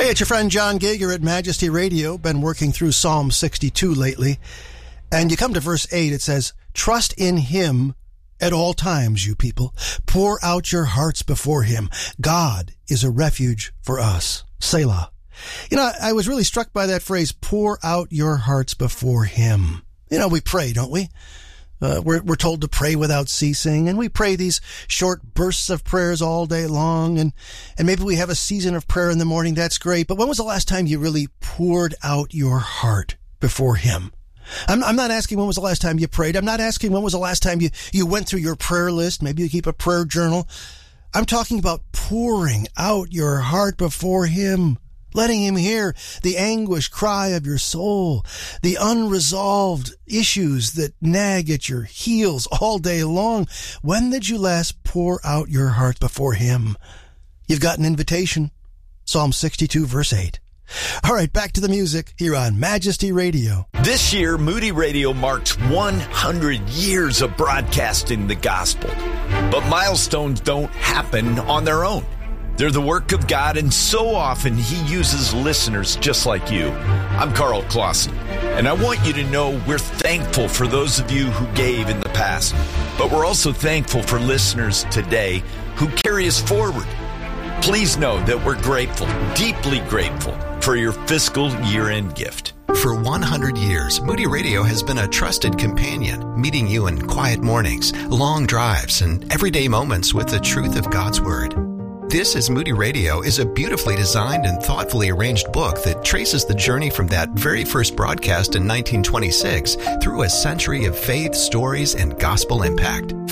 Hey, it's your friend John Gager at Majesty Radio. Been working through Psalm 62 lately. And you come to verse 8, it says, "Trust in him at all times, you people. Pour out your hearts before him. God is a refuge for us." Selah. You know, I was really struck by that phrase, pour out your hearts before him. You know, we pray, don't we? We're told to pray without ceasing, and we pray these short bursts of prayers all day long, and maybe we have a season of prayer in the morning. That's great. But when was the last time you really poured out your heart before him? I'm not asking when was the last time you prayed. I'm not asking when was the last time you went through your prayer list. Maybe you keep a prayer journal. I'm talking about pouring out your heart before him, letting him hear the anguish cry of your soul, the unresolved issues that nag at your heels all day long. When did you last pour out your heart before him? You've got an invitation. Psalm 62, verse 8. All right, back to the music here on Majesty Radio. This year, Moody Radio marks 100 years of broadcasting the gospel. But milestones don't happen on their own. They're the work of God, and so often he uses listeners just like you. I'm Carl Clausen, and I want you to know we're thankful for those of you who gave in the past, but we're also thankful for listeners today who carry us forward. Please know that we're grateful, deeply grateful, for your fiscal year-end gift. For 100 years, Moody Radio has been a trusted companion, meeting you in quiet mornings, long drives, and everyday moments with the truth of God's Word. This is Moody Radio is a beautifully designed and thoughtfully arranged book that traces the journey from that very first broadcast in 1926 through a century of faith, stories, and gospel impact.